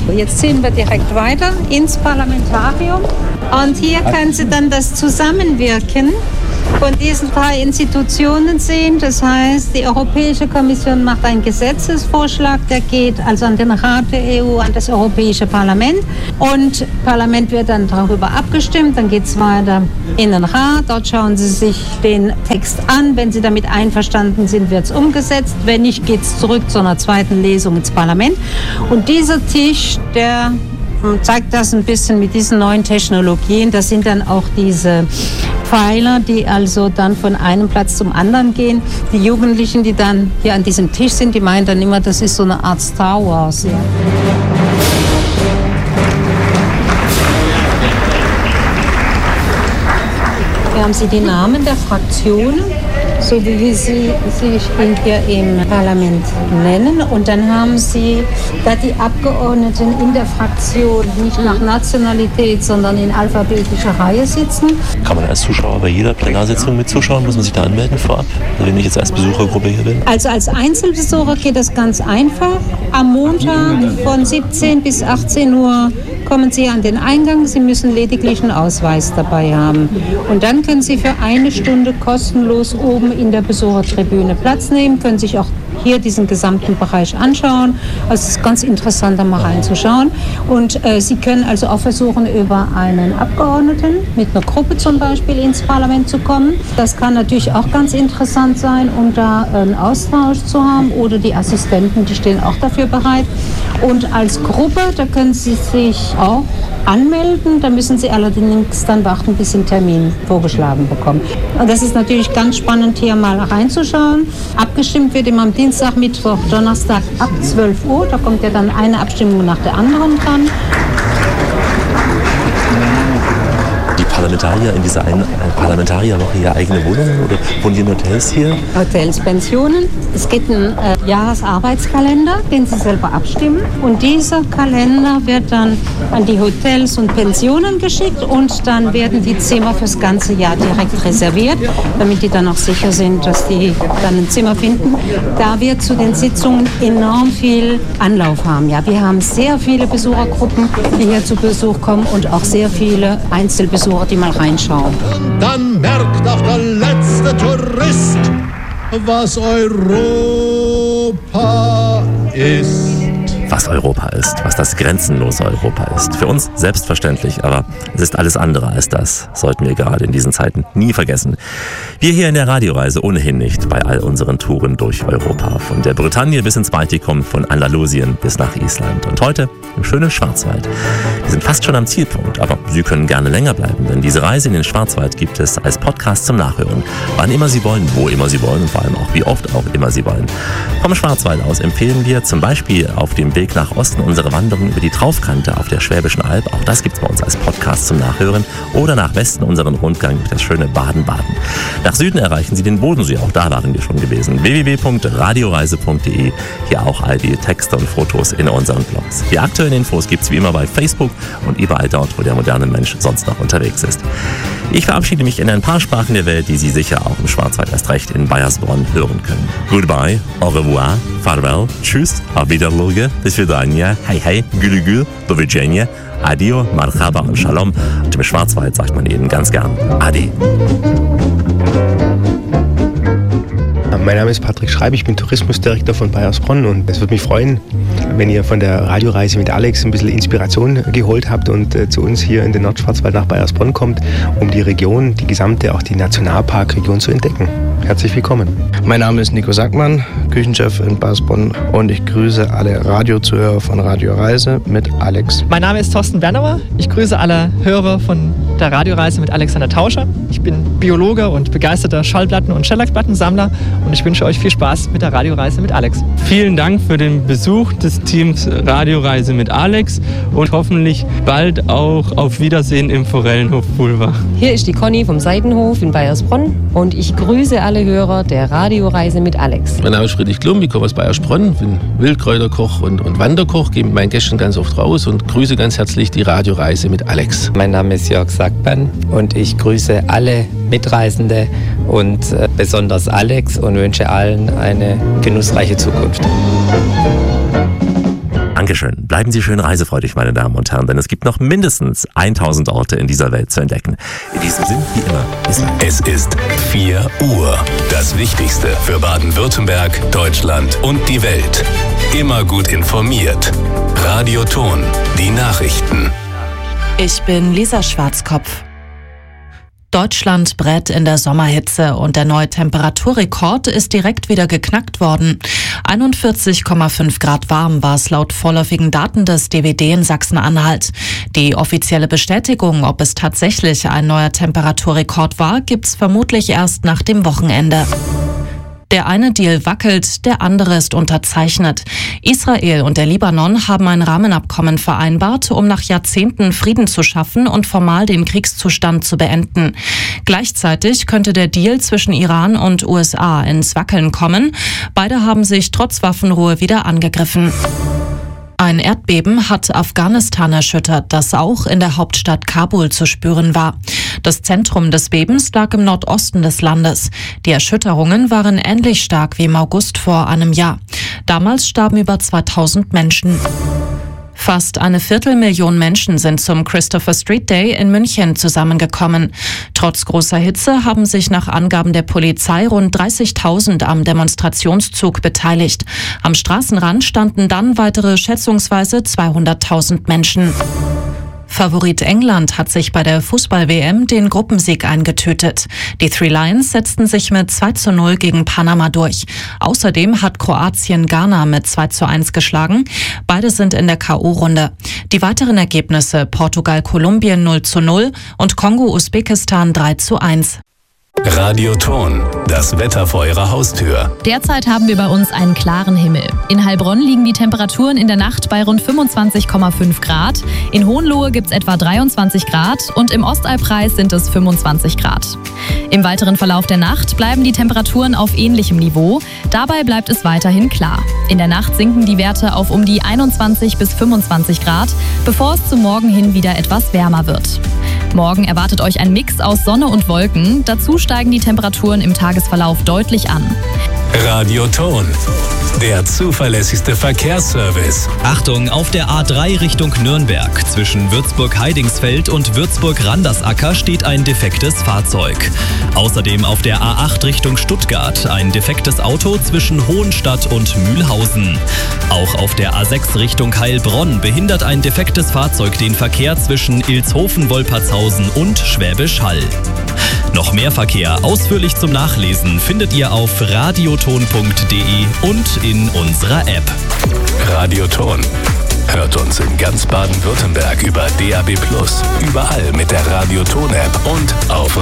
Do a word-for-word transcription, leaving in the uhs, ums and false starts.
Jetzt ziehen wir direkt weiter ins Parlamentarium und hier können Sie dann das Zusammenwirken von diesen drei Institutionen sehen. Das heißt, die Europäische Kommission macht einen Gesetzesvorschlag, der geht also an den Rat der E U, an das Europäische Parlament. Und das Parlament wird dann darüber abgestimmt, dann geht es weiter in den Rat. Dort schauen Sie sich den Text an. Wenn Sie damit einverstanden sind, wird es umgesetzt. Wenn nicht, geht es zurück zu einer zweiten Lesung ins Parlament. Und dieser Tisch, der zeigt das ein bisschen mit diesen neuen Technologien. Das sind dann auch diese Pfeiler, die also dann von einem Platz zum anderen gehen. Die Jugendlichen, die dann hier an diesem Tisch sind, die meinen dann immer, das ist so eine Art Star Wars. Ja. Hier haben Sie die Namen der Fraktionen, so wie Sie sich hier im Parlament nennen. Und dann haben Sie da die Abgeordneten in der Fraktion nicht nach Nationalität, sondern in alphabetischer Reihe sitzen. Kann man als Zuschauer bei jeder Plenarsitzung mit zuschauen? Muss man sich da anmelden vorab, wenn ich jetzt als Besuchergruppe hier bin? Also als Einzelbesucher geht das ganz einfach. Am Montag von siebzehn bis achtzehn Uhr kommen Sie an den Eingang. Sie müssen lediglich einen Ausweis dabei haben. Und dann können Sie für eine Stunde kostenlos oben in der Besuchertribüne Platz nehmen, können sich auch hier diesen gesamten Bereich anschauen. Also es ist ganz interessant, da mal reinzuschauen. Und äh, Sie können also auch versuchen, über einen Abgeordneten mit einer Gruppe zum Beispiel ins Parlament zu kommen. Das kann natürlich auch ganz interessant sein, um da einen Austausch zu haben. Oder die Assistenten, die stehen auch dafür bereit. Und als Gruppe, da können Sie sich auch anmelden. Da müssen Sie allerdings dann warten, bis Sie einen Termin vorgeschlagen bekommen. Und das ist natürlich ganz spannend, hier mal reinzuschauen. Abgestimmt wird immer am Dienstag, Mittwoch, Donnerstag ab zwölf Uhr. Da kommt ja dann eine Abstimmung nach der anderen dran. Die Parlamentarier in dieser einen Parlamentarierwoche hier eigene Wohnungen oder wohnen die in Hotels hier? Hotels, Pensionen. Es gibt einen äh, Jahresarbeitskalender, den Sie selber abstimmen. Und dieser Kalender wird dann an die Hotels und Pensionen geschickt und dann werden die Zimmer fürs ganze Jahr direkt reserviert, damit die dann auch sicher sind, dass die dann ein Zimmer finden. Da wir zu den Sitzungen enorm viel Anlauf haben. Ja, wir haben sehr viele Besuchergruppen, die hier zu Besuch kommen und auch sehr viele Einzelbesucher, die mal reinschauen. Dann merkt auch der letzte Tourist, was Europa ist. Was Europa ist, was das grenzenlose Europa ist. Für uns selbstverständlich, aber es ist alles andere als das. Sollten wir gerade in diesen Zeiten nie vergessen. Wir hier in der Radioreise ohnehin nicht bei all unseren Touren durch Europa. Von der Bretagne bis ins Baltikum, von Andalusien bis nach Island. Und heute im schönen Schwarzwald. Wir sind fast schon am Zielpunkt, aber Sie können gerne länger bleiben, denn diese Reise in den Schwarzwald gibt es als Podcast zum Nachhören. Wann immer Sie wollen, wo immer Sie wollen und vor allem auch wie oft auch immer Sie wollen. Vom Schwarzwald aus empfehlen wir zum Beispiel auf dem Weg nach Osten unsere Wanderung über die Traufkante auf der Schwäbischen Alb. Auch das gibt es bei uns als Podcast zum Nachhören. Oder nach Westen unseren Rundgang durch das schöne Baden-Baden. Nach Süden erreichen Sie den Bodensee. Auch da waren wir schon gewesen. w w w punkt radioreise punkt d e. Hier auch all die Texte und Fotos in unseren Blogs. Die aktuellen Infos gibt es wie immer bei Facebook und überall dort, wo der moderne Mensch sonst noch unterwegs ist. Ich verabschiede mich in ein paar Sprachen der Welt, die Sie sicher auch im Schwarzwald erst recht in Bayersbronn hören können. Goodbye, au revoir, farewell, tschüss, auf Wiedersehen, bis Vidania, hey hey, gülü gül, do widzenia, adio, marhaba und shalom. Und im Schwarzwald sagt man eben ganz gern Ade. Mein Name ist Patrick Schreib, ich bin Tourismusdirektor von Bayersbronn und es würde mich freuen, wenn ihr von der Radioreise mit Alex ein bisschen Inspiration geholt habt und äh, zu uns hier in den Nordschwarzwald nach Bayersbronn kommt, um die Region, die gesamte, auch die Nationalparkregion zu entdecken. Herzlich willkommen. Mein Name ist Nico Sackmann, Küchenchef in Bayersbronn und ich grüße alle Radiozuhörer von Radioreise mit Alex. Mein Name ist Thorsten Bernauer, ich grüße alle Hörer von der Radioreise mit Alexander Tauscher. Ich bin Biologe und begeisterter Schallplatten- und Schellackplattensammler und ich wünsche euch viel Spaß mit der Radioreise mit Alex. Vielen Dank für den Besuch des Teams Radioreise mit Alex und hoffentlich bald auch auf Wiedersehen im Forellenhof Pulver. Hier ist die Conny vom Seitenhof in Bayersbronn und ich grüße alle Hörer der Radioreise mit Alex. Mein Name ist Friedrich Klum, ich komme aus Bayersbronn, bin Wildkräuterkoch und, und Wanderkoch, gehe mit meinen Gästen ganz oft raus und grüße ganz herzlich die Radioreise mit Alex. Mein Name ist Jörg Sackmann und ich grüße alle Mitreisende und äh, besonders Alex und wünsche allen eine genussreiche Zukunft. Dankeschön. Bleiben Sie schön reisefreudig, meine Damen und Herren, denn es gibt noch mindestens tausend Orte in dieser Welt zu entdecken. In diesem Sinn, wie immer, bis dann. Es ist vier Uhr. Das Wichtigste für Baden-Württemberg, Deutschland und die Welt. Immer gut informiert. Radio Ton, die Nachrichten. Ich bin Lisa Schwarzkopf. Deutschland brät in der Sommerhitze und der neue Temperaturrekord ist direkt wieder geknackt worden. einundvierzig Komma fünf Grad warm war es laut vorläufigen Daten des D W D in Sachsen-Anhalt. Die offizielle Bestätigung, ob es tatsächlich ein neuer Temperaturrekord war, gibt's vermutlich erst nach dem Wochenende. Der eine Deal wackelt, der andere ist unterzeichnet. Israel und der Libanon haben ein Rahmenabkommen vereinbart, um nach Jahrzehnten Frieden zu schaffen und formal den Kriegszustand zu beenden. Gleichzeitig könnte der Deal zwischen Iran und U S A ins Wackeln kommen. Beide haben sich trotz Waffenruhe wieder angegriffen. Ein Erdbeben hat Afghanistan erschüttert, das auch in der Hauptstadt Kabul zu spüren war. Das Zentrum des Bebens lag im Nordosten des Landes. Die Erschütterungen waren ähnlich stark wie im August vor einem Jahr. Damals starben über zweitausend Menschen. Fast eine Viertelmillion Menschen sind zum Christopher Street Day in München zusammengekommen. Trotz großer Hitze haben sich nach Angaben der Polizei rund dreißigtausend am Demonstrationszug beteiligt. Am Straßenrand standen dann weitere schätzungsweise zweihunderttausend Menschen. Favorit England hat sich bei der Fußball-W M den Gruppensieg eingetütet. Die Three Lions setzten sich mit zwei zu null gegen Panama durch. Außerdem hat Kroatien Ghana mit zwei zu eins geschlagen. Beide sind in der K O-Runde. Die weiteren Ergebnisse: Portugal Kolumbien null zu null und Kongo Usbekistan drei zu eins. Radio Ton, das Wetter vor Ihrer Haustür. Derzeit haben wir bei uns einen klaren Himmel. In Heilbronn liegen die Temperaturen in der Nacht bei rund fünfundzwanzig Komma fünf Grad. In Hohenlohe gibt es etwa dreiundzwanzig Grad und im Ostalbkreis sind es fünfundzwanzig Grad. Im weiteren Verlauf der Nacht bleiben die Temperaturen auf ähnlichem Niveau. Dabei bleibt es weiterhin klar. In der Nacht sinken die Werte auf um die einundzwanzig bis fünfundzwanzig Grad, bevor es zum Morgen hin wieder etwas wärmer wird. Morgen erwartet euch ein Mix aus Sonne und Wolken. Dazu steigen die Temperaturen im Tagesverlauf deutlich an. Radio Ton, der zuverlässigste Verkehrsservice. Achtung, auf der A drei Richtung Nürnberg. Zwischen Würzburg-Heidingsfeld und Würzburg-Randersacker steht ein defektes Fahrzeug. Außerdem auf der A acht Richtung Stuttgart ein defektes Auto zwischen Hohenstadt und Mühlhausen. Auch auf der A sechs Richtung Heilbronn behindert ein defektes Fahrzeug den Verkehr zwischen Ilshofen-Wolpertshausen und Schwäbisch Hall. Noch mehr Verkehr ausführlich zum Nachlesen findet ihr auf radioton punkt de und in unserer App. Radioton. Hört uns in ganz Baden-Württemberg über D A B plus, überall mit der Radioton-App und auf